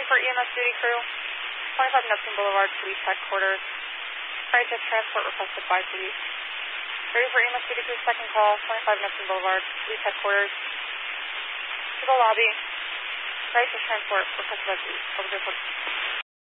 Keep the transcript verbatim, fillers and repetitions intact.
ready for E M S duty crew. twenty-five Neptune Boulevard, Police Headquarters. Crisis transport requested by police. Ready for E M S duty crew, second call, twenty-five Neptune Boulevard, Police Headquarters. To the lobby. Crisis transport requested by police. Over to the